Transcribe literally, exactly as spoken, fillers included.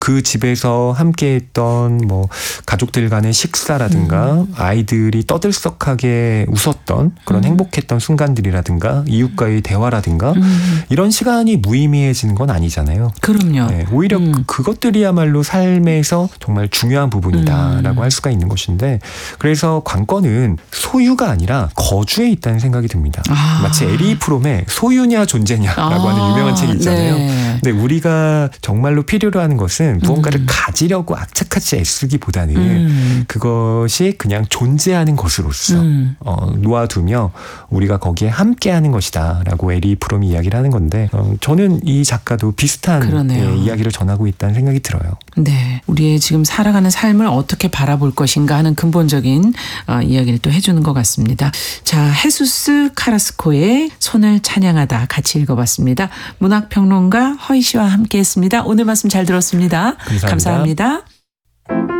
그 집에서 함께했던 뭐 가족들 간의 식사라든가 음. 아이들이 떠들썩하게 웃었던 그런 음. 행복했던 순간들이라든가 이웃과의 대화라든가 음. 이런 시간이 무의미해지는 건 아니잖아요. 그럼요. 네, 오히려 음. 그것들이야말로 삶에서 정말 중요한 부분이다라고 음. 할 수가 있는 것인데 그래서 관건은 소유가 아니라 거주에 있다는 생각이 듭니다. 아. 마치 에리 프롬의 소유냐 존재냐라고 아. 하는 유명한 책이 있잖아요. 네. 근데 우리가 정말로 필요로 하는 것은 무언가를 음. 가지려고 악착같이 애쓰기보다는 음. 그것이 그냥 존재하는 것으로서 음. 어, 놓아두며 우리가 거기에 함께하는 것이다라고 에리 프롬이 이야기를 하는 건데 어, 저는 이 작가도 비슷한 예, 이야기를 전하고 있다는 생각이 들어요. 네, 우리의 지금 살아가는 삶을 어떻게 바라볼 것인가 하는 근본적인 어, 이야기를 또 해주는 것 같습니다. 자, 헤수스 카라스코의 손을 찬양하다 같이 읽어봤습니다. 문학평론가 허희 씨와 함께했습니다. 오늘 말씀 잘 들었습니다. 감사합니다. 감사합니다.